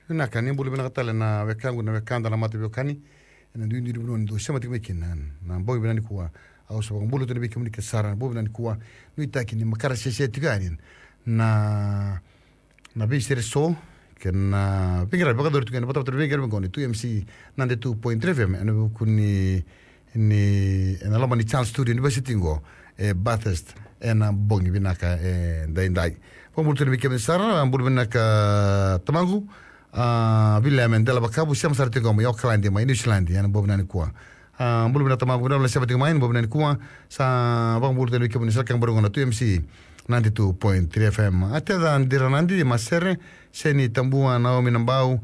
na kani bulu bina katale na wekangu na wekanda na matu biokani na ndu ndu ndo sema tikmekin na boy bina ni kuwa au so bulu to bikim ni kesara boy bina ni kuwa no itaki ni makara sheshe tigani na bi sere so kena pingira baka dor tukene bata pingira ngoni 2MC 92.3 FM ana kuni ni na lama ni chance studio university ngo Bathurst ena bongi binaka dai bulu to bikim sara bulu binaka tamangu Villa Mendela bakabu siam sarti gomo Auckland ma New Zealand yana bobna ni kuwa bulu bina tamangu na sabati main bobna ni kuwa sa bang bulu to bikim ni sakang baru ngona 2MC 92.3 FM. Até da Ndiranandi, Masere, Seni Tambua, Naomi Nambau,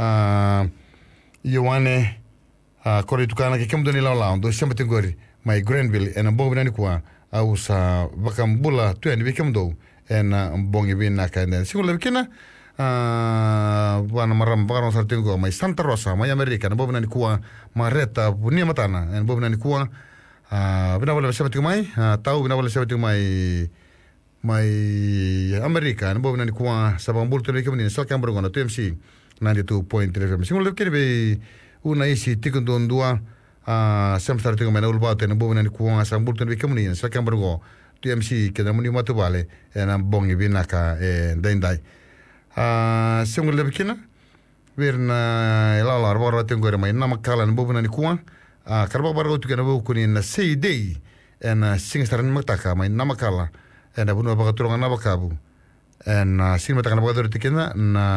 Ioane, Koritukana, que quem doni lá, do sempre tem gori, mas Granville, e na boa binani kwa, au sa vakambula, tu é que mudou, e na bongi bin na kaenda. Segundo pequena, wana maram bagaron sartingo, mas Santa Rosa, mas America, na boa binani kwa, Mareta, Bunia Matana, e na boa binani kwa, binabola sempre tem mai, tau binabola sempre tem mai Amerika na bobina ni kuwa sabang bulto ni kemni sa kamber ngona 2MC 92.3 FM singol lekere be una isi tikundon dua samstar tingo mena ulba te na bobina ni kuwa sa bulto ni kemni sa kamber go 2MC ke na muni matu vale na bongi binaka dai singol lekina verna la arbora tingo mai na makala na bobina ni kuwa karba bargo tukena bo kuni na sei dei na singstar ni mataka mai na makala na bunu baka tulungan na bakabu na sin mata kana baka tikena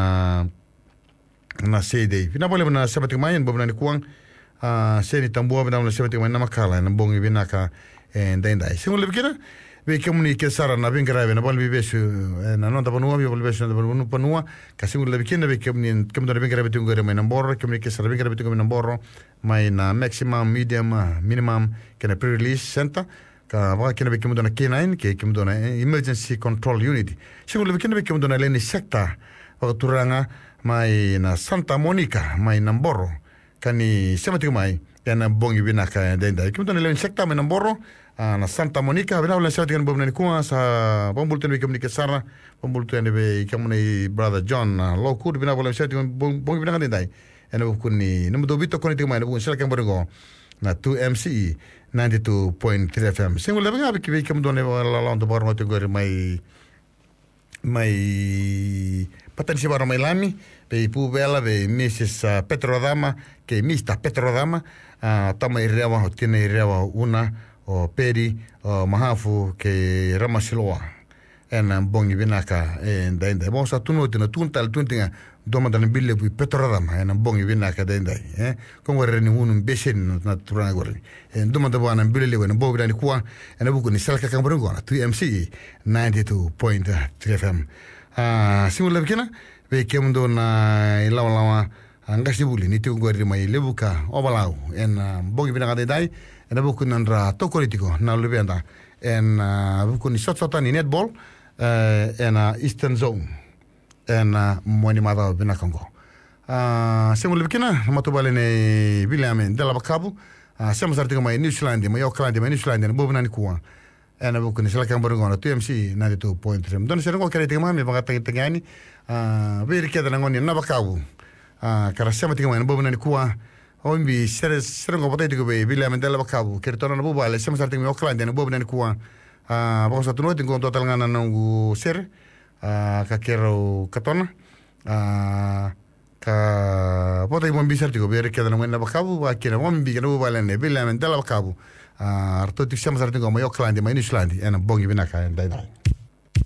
na CD pina boleh na sabatik main bobna ni kuang seni tambua bina na sabatik main na makala na bongi binaka dai singul lebkena be kemuni ke sara na bingra be na bol bibesu na non tabanu be bol bibesu na bonu panua ka singul lebkena be kemuni kemdo bingra be tungore mai nambor kemuni ke sara bingra be tungore nambor mai na maximum medium minimum kana pre-release center ka ba kena be kemu dona K9 ke kemu dona emergency control unit singul be kena be kemu dona leni sekta wa turanga mai na Santa Monica mai Namboro kani semati mai yana bongi binaka denda kemu dona leni sekta mai Namboro na Santa Monica bina wala semati kan bomna ni kuwa sa bombulten be kemu ni kesara bombulten be kemu ni brother John Lockwood bina wala semati bongi binaka denda ena bukuni nemu do bito koni mai na bukun sel kan borgo na 2MC 92.3 FM. Singul lebih ngapi kibi kamu dona lalang tu baru mati gori mai patan si baru mai lami be ipu bela be Mrs. Petrodama ke Mr. Petrodama tama irewa hotina irewa una o peri o mahafu ke Ramasiloa ena bongi binaka dai mo sa tunu tina tuntal tuntinga doma dan bille bu Petrodama ena bongi binaka dai ko ngore ni hunum besen na turanga gori doma da bana bille wena bobi dani kuwa ena buku ni salka kan brongo na 2MC 92.3 FM simul lebkena be kemundo na ilawa angasi buli ni tu gori mai lebuka obalau ena bongi binaka dai ena buku nandra tokolitiko na lubenda ena buku ni shot ni netball ena Eastern Zone ena moni mada binakango semu lebkina matubale ne William de la Bakabu semu sartiga mai New Zealand mai Auckland mai New Zealand ne bobna ni kuwa ena bukuni sala kan borgo na 2MC 92.3 don sero ko kare tiga mai bagata tingani be rikeda ngoni na Bakabu kara semu tiga mai bobna ni kuwa ombi sere ngo potete ko be William de la Bakabu kertona na bobale semu sartiga mai Auckland ne bobna ni kuwa bako satu nuo tingko total ngana nanggu ser kakero katona ka pota imon bisar tiko biar kita nanggu bakabu wakina mombi kana bubalene bila mentala bakabu arto tik sama sartingo mai Auckland mai New Zealand ena bongi binaka dai